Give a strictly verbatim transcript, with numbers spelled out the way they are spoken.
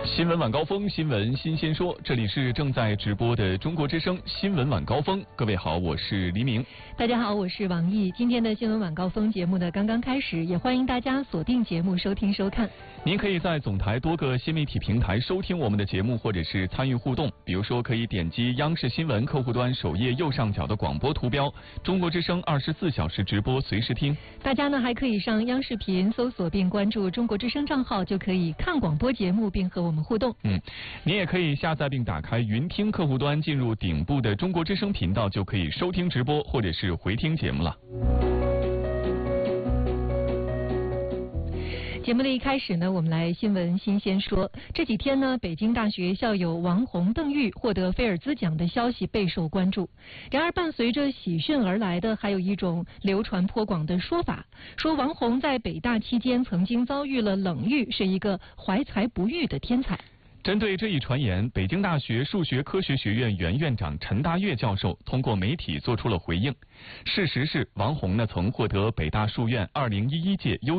新闻晚高峰，新闻新鲜说，这里是正在直播的中国之声新闻晚高峰。各位好，我是黎明。 大家好，我是王毅。今天的新闻晚高峰节目呢刚刚开始，也欢迎大家锁定节目收听收看。 您可以在总台多个新媒体平台收听我们的节目，或者是参与互动。比如说，可以点击央视新闻客户端首页右上角的广播图标，中国之声二十四小时直播，随时听。 大家呢还可以上央视频搜索并关注中国之声账号，就可以看广播节目并和我们互动。 嗯，您也可以下载并打开云听客户端，进入顶部的中国之声频道，就可以收听直播或者是回听节目了。 节目的一开始呢，我们来新闻新鲜说。这几天呢，北京大学校友王红、邓玉获得菲尔兹奖的消息备受关注。然而，伴随着喜讯而来的，还有一种流传颇广的说法，说王红在北大期间曾经遭遇了冷遇，是一个怀才不遇的天才。 针对这一传言，北京大学数学科学学院原院长陈大跃教授通过媒体做出了回应。事实是，王红呢曾获得北大数院二零一一届优